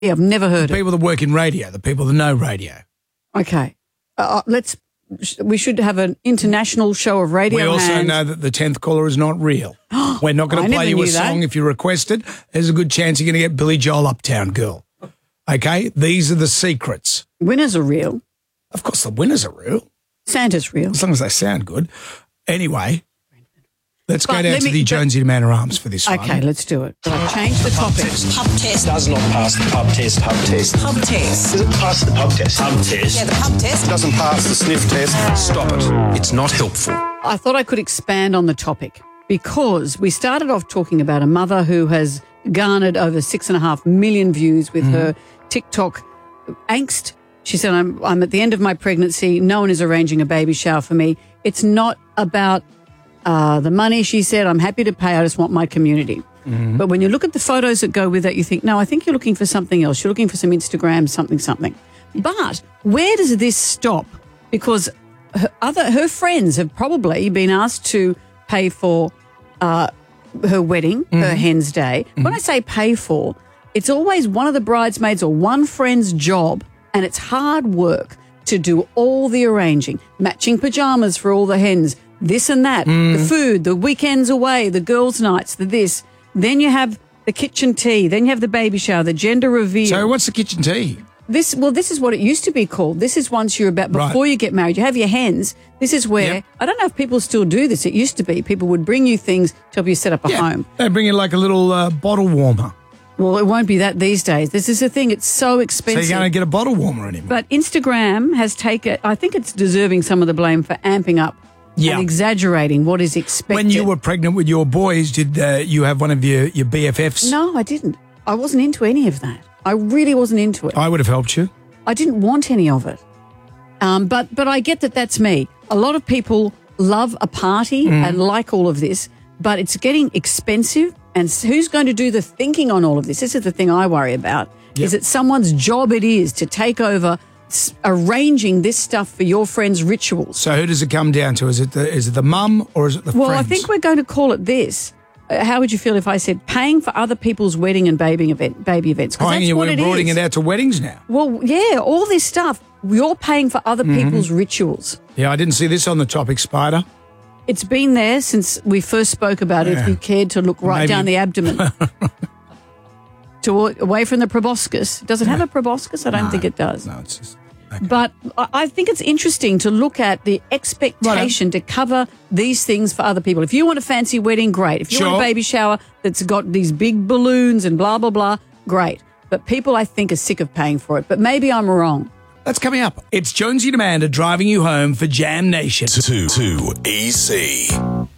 Yeah, I've never heard it. People that work in radio, the people that know radio. Okay. We should have an international show of radio We also hands. know that the 10th caller is not real. We're not going I to play never you a knew that. song if you request it. There's a good chance you're going to get Billy Joel, Uptown Girl. Okay? These are the secrets. Winners are real. Of course, the winners are real, Santa's real. as long as they sound good. Anyway, let's go But down let to me- the Jonesy to Man of Arms for this one. Okay, let's do it. Change the topic. Pub test. Does not pass the pub test. Pub test. Pub test. Does it pass the pub test? Pub test. Yeah, the pub test. Doesn't pass the sniff test. Stop it. It's not helpful. I thought I could expand on the topic because we started off talking about a mother who has garnered over 6.5 million views with her TikTok angst. She said, I'm at the end of my pregnancy. No one is arranging a baby shower for me. It's not about the money, she said. I'm happy to pay. I just want my community. But when you look at the photos that go with that, you think, no, I think you're looking for something else. You're looking for some Instagram, something. But where does this stop? Because her friends have probably been asked to pay for her wedding, her hen's day. When I say pay for, it's always one of the bridesmaids or one friend's job, and it's hard work to do all the arranging, matching pajamas for all the hens, this and that, the food, the weekends away, the girls' nights, the this. Then you have the kitchen tea. Then you have the baby shower, the gender reveal. So what's the kitchen tea? This is what it used to be called. This is once you're about, before you get married, you have your hens. This is where, I don't know if people still do this. It used to be people would bring you things to help you set up a home. They bring in like a little bottle warmer. Well, it won't be that these days. This is the thing. It's so So expensive. you're going to get a bottle warmer anymore. But Instagram has taken, I think it's deserving some of the blame for amping up and exaggerating what is expected. When you were pregnant with your boys, did you have one of your BFFs? No, I didn't. I wasn't into any of that. I really wasn't into it. I would have helped you. I didn't want any of it. But I get that that's me. A lot of people love a party and like all of this, but it's getting expensive. And who's going to do the thinking on all of this? This is the thing I worry about, is it someone's job it is to take over arranging this stuff for your friends' rituals. So who does it come down to? Is it the mum or is it the Well, friends? I think we're going to call it this. How would you feel if I said paying for other people's wedding and baby events? 'Cause that's what we're it broadening is. it out to weddings now. Well, yeah, all this stuff. You're paying for other people's rituals. Yeah, I didn't see this on the topic, Spider. It's been there since we first spoke about it. If you cared to look right down the abdomen, away from the proboscis. Does it have a proboscis? I don't think it does. No, it's just... Okay. But I think it's interesting to look at the expectation to cover these things for other people. If you want a fancy wedding, great. If you want a baby shower that's got these big balloons and blah, blah, blah, great. But people, I think, are sick of paying for it. But maybe I'm wrong. That's coming up. It's Jonesy and Amanda driving you home for Jam Nation. Too easy.